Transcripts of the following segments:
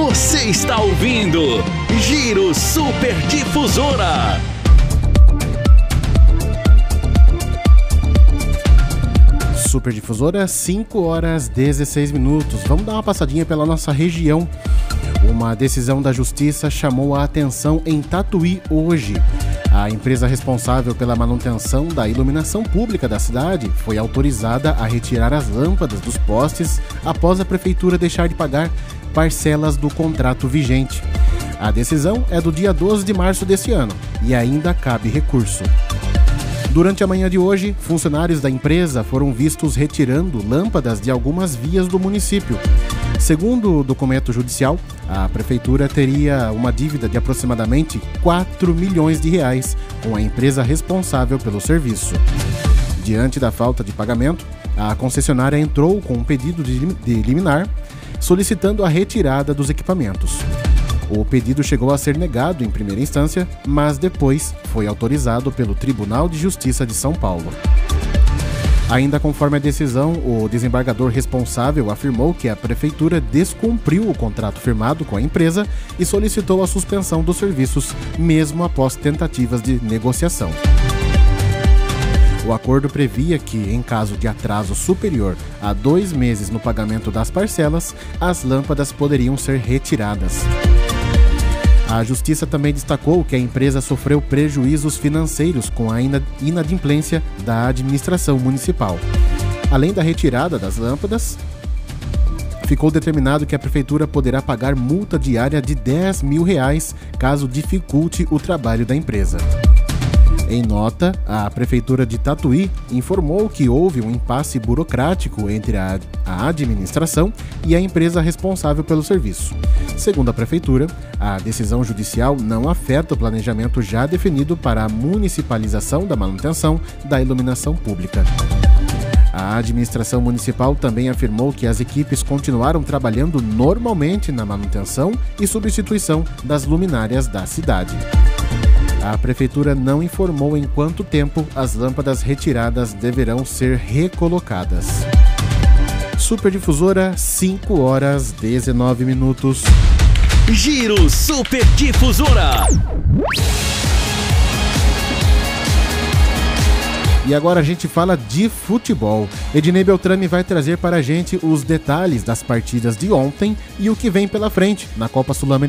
Você está ouvindo Giro Super Difusora. Super Difusora, 5h16. Vamos dar uma passadinha pela nossa região. Uma decisão da Justiça chamou a atenção em Tatuí hoje. A empresa responsável pela manutenção da iluminação pública da cidade foi autorizada a retirar as lâmpadas dos postes após a prefeitura deixar de pagar parcelas do contrato vigente. A decisão é do dia 12 de março deste ano e ainda cabe recurso. Durante a manhã de hoje, funcionários da empresa foram vistos retirando lâmpadas de algumas vias do município. Segundo o documento judicial, a prefeitura teria uma dívida de aproximadamente R$4 milhões com a empresa responsável pelo serviço. Diante da falta de pagamento, a concessionária entrou com um pedido de liminar, solicitando a retirada dos equipamentos. O pedido chegou a ser negado em primeira instância, mas depois foi autorizado pelo Tribunal de Justiça de São Paulo. Ainda conforme a decisão, o desembargador responsável afirmou que a prefeitura descumpriu o contrato firmado com a empresa e solicitou a suspensão dos serviços, mesmo após tentativas de negociação. O acordo previa que, em caso de atraso superior a 2 meses no pagamento das parcelas, as lâmpadas poderiam ser retiradas. A Justiça também destacou que a empresa sofreu prejuízos financeiros com a inadimplência da administração municipal. Além da retirada das lâmpadas, ficou determinado que a prefeitura poderá pagar multa diária de R$10 mil caso dificulte o trabalho da empresa. Em nota, a Prefeitura de Tatuí informou que houve um impasse burocrático entre a administração e a empresa responsável pelo serviço. Segundo a Prefeitura, a decisão judicial não afeta o planejamento já definido para a municipalização da manutenção da iluminação pública. A administração municipal também afirmou que as equipes continuaram trabalhando normalmente na manutenção e substituição das luminárias da cidade. A Prefeitura não informou em quanto tempo as lâmpadas retiradas deverão ser recolocadas. Super Difusora, 5h19. Giro Super Difusora. E agora a gente fala de futebol. Ednei Beltrame vai trazer para a gente os detalhes das partidas de ontem e o que vem pela frente na Copa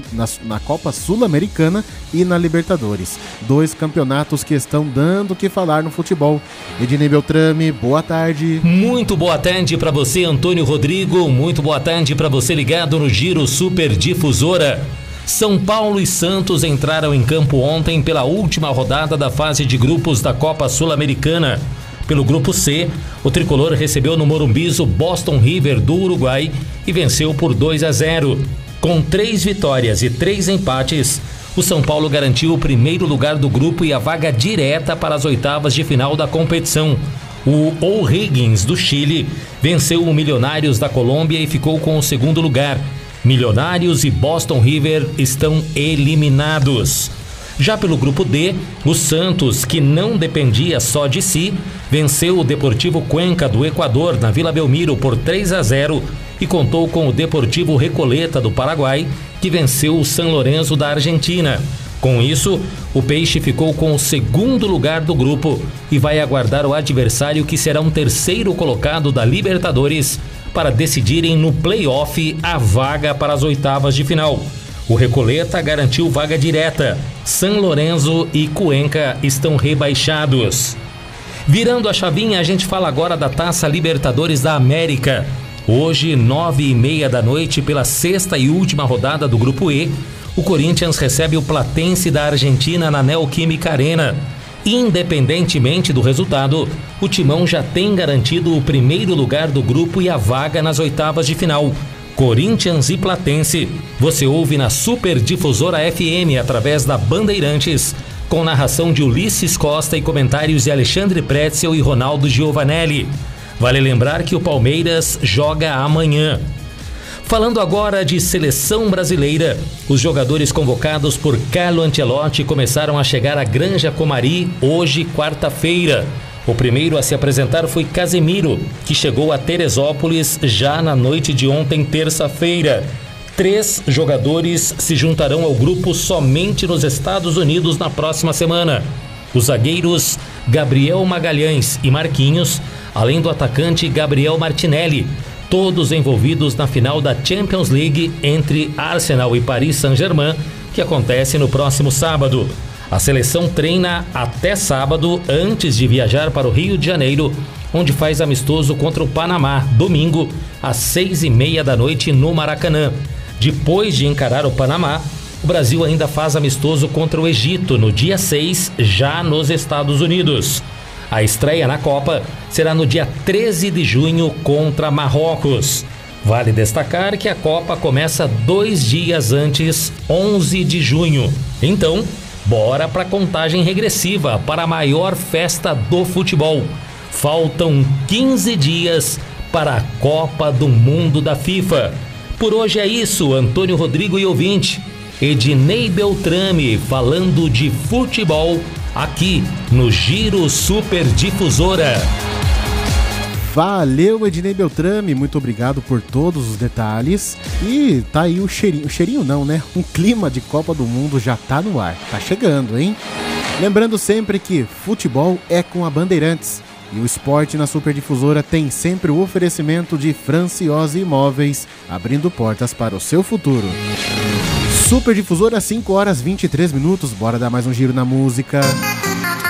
Sul-Americana e na Libertadores. 2 campeonatos que estão dando o que falar no futebol. Ednei Beltrame, boa tarde. Muito boa tarde para você, Antônio Rodrigo. Muito boa tarde para você ligado no Giro Super Difusora. São Paulo e Santos entraram em campo ontem pela última rodada da fase de grupos da Copa Sul-Americana. Pelo grupo C, o tricolor recebeu no Morumbi o Boston River do Uruguai e venceu por 2-0. Com 3 vitórias e 3 empates, o São Paulo garantiu o primeiro lugar do grupo e a vaga direta para as oitavas de final da competição. O O'Higgins do Chile venceu o Milionários da Colômbia e ficou com o segundo lugar. Milionários e Boston River estão eliminados. Já pelo grupo D, o Santos, que não dependia só de si, venceu o Deportivo Cuenca do Equador na Vila Belmiro por 3-0 e contou com o Deportivo Recoleta do Paraguai, que venceu o San Lorenzo da Argentina. Com isso, o Peixe ficou com o segundo lugar do grupo e vai aguardar o adversário que será um terceiro colocado da Libertadores para decidirem no play-off a vaga para as oitavas de final. O Recoleta garantiu vaga direta. San Lorenzo e Cuenca estão rebaixados. Virando a chavinha, a gente fala agora da Taça Libertadores da América. Hoje, 21h30, pela 6ª e última rodada do Grupo E, o Corinthians recebe o Platense da Argentina na Neoquímica Arena. Independentemente do resultado, o Timão já tem garantido o primeiro lugar do grupo e a vaga nas oitavas de final. Corinthians e Platense, você ouve na Super Difusora FM através da Bandeirantes, com narração de Ulisses Costa e comentários de Alexandre Pretzel e Ronaldo Giovanelli. Vale lembrar que o Palmeiras joga amanhã. Falando agora de seleção brasileira, os jogadores convocados por Carlo Ancelotti começaram a chegar à Granja Comari hoje, quarta-feira. O primeiro a se apresentar foi Casemiro, que chegou a Teresópolis já na noite de ontem, terça-feira. 3 jogadores se juntarão ao grupo somente nos Estados Unidos na próxima semana. Os zagueiros Gabriel Magalhães e Marquinhos, além do atacante Gabriel Martinelli, todos envolvidos na final da Champions League entre Arsenal e Paris Saint-Germain, que acontece no próximo sábado. A seleção treina até sábado, antes de viajar para o Rio de Janeiro, onde faz amistoso contra o Panamá, domingo, às 6h30 da noite no Maracanã. Depois de encarar o Panamá, o Brasil ainda faz amistoso contra o Egito no dia 6, já nos Estados Unidos. A estreia na Copa será no dia 13 de junho contra Marrocos. Vale destacar que a Copa começa 2 dias antes, 11 de junho. Então, bora para a contagem regressiva para a maior festa do futebol. Faltam 15 dias para a Copa do Mundo da FIFA. Por hoje é isso, Antônio Rodrigo e ouvinte. Ednei Beltrame falando de futebol aqui no Giro Super Difusora. Valeu, Ednei Beltrame, muito obrigado por todos os detalhes. E tá aí o cheirinho não, né? Um clima de Copa do Mundo já tá no ar, tá chegando, hein? Lembrando sempre que futebol é com a Bandeirantes. E o esporte na Superdifusora tem sempre o oferecimento de Franciose Imóveis, abrindo portas para o seu futuro. Superdifusora, 5h23, bora dar mais um giro na música.